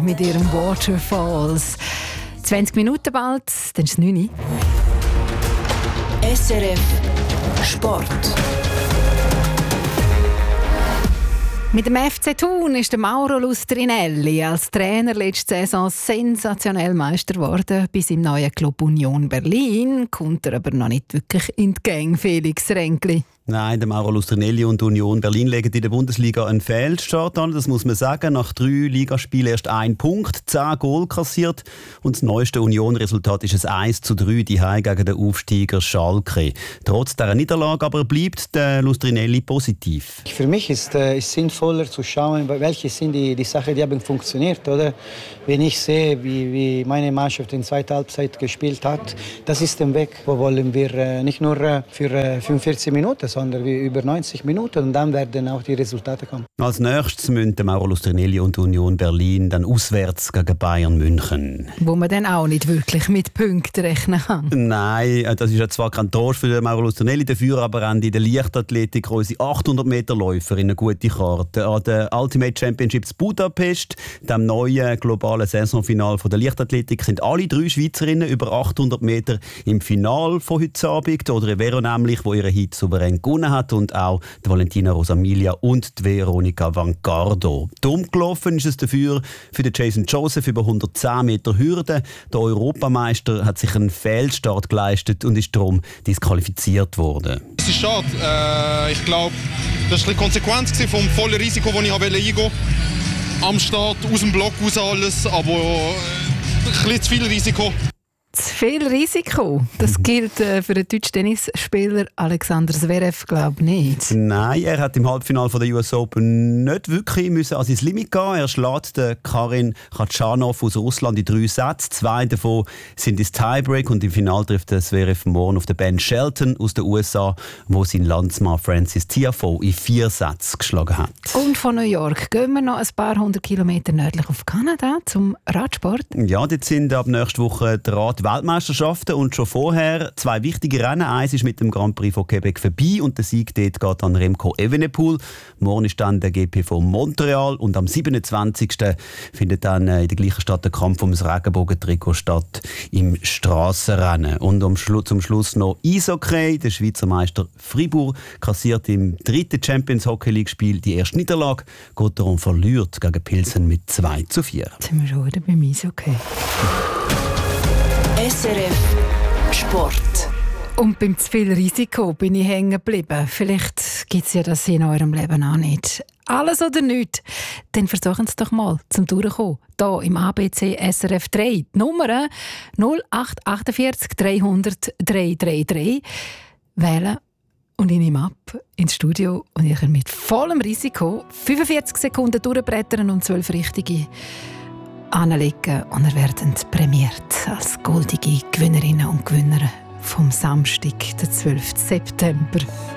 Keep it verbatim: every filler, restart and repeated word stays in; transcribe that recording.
mit ihrem Waterfalls. zwanzig Minuten bald, dann ist es neun Uhr. S R F Sport. Mit dem F C Thun ist der Mauro Lustrinelli als Trainer letzte Saison sensationell Meister geworden. Bei seinem neuen Club Union Berlin kommt er aber noch nicht wirklich in die Gänge, Felix Ränkli. Nein, der Mauro Lustrinelli und Union Berlin legen in der Bundesliga einen Fehlstart an. Das muss man sagen. Nach drei Ligaspielen erst ein Punkt, zehn Goal kassiert. Und das neueste Union-Resultat ist ein eins zu drei die Heim gegen den Aufsteiger Schalke. Trotz dieser Niederlage aber bleibt der Lustrinelli positiv. Für mich ist es äh, sinnvoller zu schauen, welche sind die, die Sachen, die haben funktioniert. Oder? Wenn ich sehe, wie, wie meine Mannschaft in der zweiten Halbzeit gespielt hat, das ist der Weg. Wo wollen wir äh, nicht nur äh, für äh, fünfundvierzig Minuten, sondern wie über neunzig Minuten. Und dann werden auch die Resultate kommen. Als nächstes müssen Mauro Lustrinelli und Union Berlin dann auswärts gegen Bayern München. Wo man dann auch nicht wirklich mit Punkten rechnen kann. Nein, das ist ja zwar kein Trost für Mauro Lustrinelli, dafür aber an die Leichtathletik unsere achthundert Meter Läufer in eine gute Karte. An der Ultimate Championships Budapest, dem neuen globalen Saisonfinal der Leichtathletik, sind alle drei Schweizerinnen über achthundert Meter im Finale von heute Abend. Oder Vero nämlich, wo ihre Hit souverän gewonnen hat, und auch die Valentina Rosamilia und die Veronica Vancardo. Dumm gelaufen ist es dafür für den Jason Joseph über hundertzehn Meter Hürde. Der Europameister hat sich einen Fehlstart geleistet und ist darum disqualifiziert worden. Es ist schade. Äh, ich glaube, das war eine Konsequenz vom vollen Risiko, das ich eingehen wollte. Am Start, aus dem Block, aus alles, aber äh, ein bisschen zu viel Risiko. Zu viel Risiko. Das gilt äh, für den deutschen Tennisspieler Alexander Zverev, glaube ich, nicht. Nein, er hat im Halbfinale der U S Open nicht wirklich müssen an sein Limit gehen. Er schlägt den Karin Khachanov aus Russland in drei Sätzen. Zwei davon sind ins Tiebreak, und im Finale trifft der Zverev morgen auf den Ben Shelton aus den U S A, wo sein Landsmann Francis Tiafoe in vier Sätzen geschlagen hat. Und von New York gehen wir noch ein paar hundert Kilometer nördlich auf Kanada zum Radsport. Ja, dort sind ab nächster Woche die Rad Weltmeisterschaften und schon vorher zwei wichtige Rennen. Eins ist mit dem Grand Prix von Quebec vorbei und der Sieg dort geht an Remco Evenepoel. Morgen ist dann der G P von Montreal und am siebenundzwanzigsten findet dann in der gleichen Stadt der Kampf ums Regenbogentrikot statt im Strassenrennen. Und um Schlu- zum Schluss noch Eishockey. Der Schweizer Meister Fribourg kassiert im dritten Champions Hockey League Spiel die erste Niederlage, geht darum verliert gegen Pilsen mit zwei zu vier. Jetzt sind wir schon wieder beim Eishockey. S R F Sport. Und beim zu viel Risiko bin ich hängen geblieben. Vielleicht gibt es ja das in eurem Leben auch nicht. Alles oder nichts? Dann versuchen Sie es doch mal zum Durchkommen. Hier im A B C S R F drei. Die Nummer null acht vier acht dreihundert dreihundertdreiunddreißig. Wählen und ich nehme ab ins Studio und ihr könnt mit vollem Risiko fünfundvierzig Sekunden durchbrettern und zwölf richtige anlegen, und ihr werdet prämiert als goldige Gewinnerinnen und Gewinner vom Samstag, den zwölften September.